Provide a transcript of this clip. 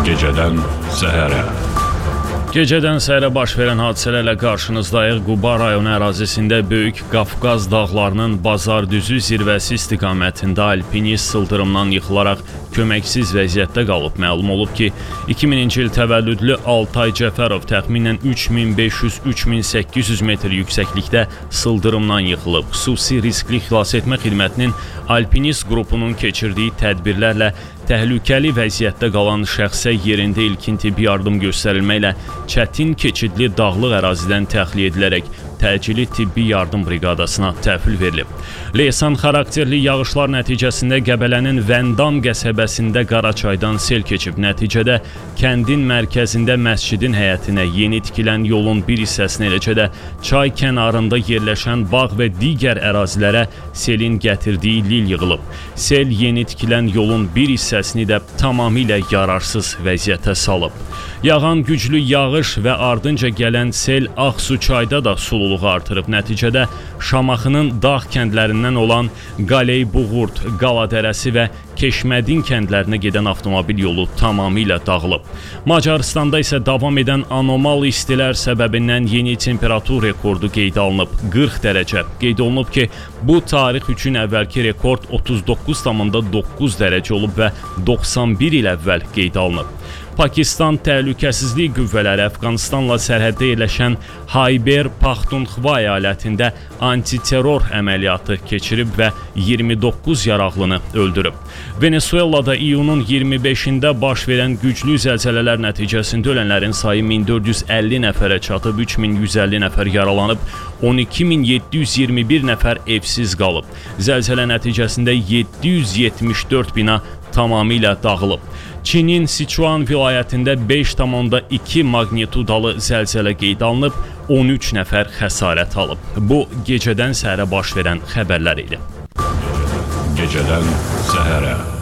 Gecədən səhərə. Gecədən səhərə baş verən hadisələrlə qarşınızdayıq. Quba rayonu ərazisində Böyük Qafqaz dağlarının Bazardüzü zirvəsi istiqamətində alpinist sıldırımdan yıxılaraq köməksiz vəziyyətdə qalıb. Məlum olub ki, 2000-ci il təvəllüdlü Altay Cəfərov təxminən 3500-3800 metr yüksəklikdə sıldırımdan yıxılıb. Xüsusi riskli xilasetmə xidmətinin alpinist qrupunun keçirdiyi tədbirlərlə təhlükəli vəziyyətdə qalan şəxsə yerində ilkin tibbi yardım göstərilməklə çətin keçidli dağlıq ərazidən təxliyə edilərək təcili tibbi yardım briqadasına təhvil verilib. Leysan xarakterli yağışlar nəticəsində Qəbələnin Vəndam qəsəbəsində Qaraçaydan sel keçib. Nəticədə kəndin mərkəzində məscidin həyətinə, yeni tikilən yolun bir hissəsinə, eləcə də çay kənarında yerləşən bağ və digər ərazilərə selin gətirdiyi lil yığılıb. Sel yeni tikilən yolun bir hissəsini də tamamilə yararsız vəziyyətə salıb. Yağan güclü yağış və ardınca gələn sel Ağsuçayda da sululuğu artırıb. Nəticədə Şamaxının dağ kəndlərindən olan Qaley Buğurt, Qaladərəsi və Keşmədin kəndlərinə gedən avtomobil yolu tamamilə dağılıb. Macaristanda isə davam edən anormal istilər səbəbindən yeni temperatur rekordu qeydə alınıb. 40 dərəcə. Qeyd olunub ki, bu tarix üçün əvvəlki rekord 39,9 dərəcə olub və 91 il əvvəl qeydə alınıb. Pakistan Təhlükəsizlik Qüvvələri Əfqanistanla sərhəddə yerləşən Xayber Paxtunxva əyalətində antiterror əməliyyatı keçirib və 29 yaraqlını öldürüb. Venezuelada iyunun 25-də baş verən güclü zəlzələlər nəticəsində ölənlərin sayı 1450 nəfərə çatıb, 3150 nəfər yaralanıb, 12721 nəfər evsiz qalıb. Zəlzələ nəticəsində 774 bina tamamilə dağılıb. Çinin Sichuan vilayətində 5,2 magnitudalı zəlzələ qeydə alınıb, 13 nəfər xəsarət alıb. Bu, gecədən səhərə baş verən xəbərlər idi. Gecədən səhərə.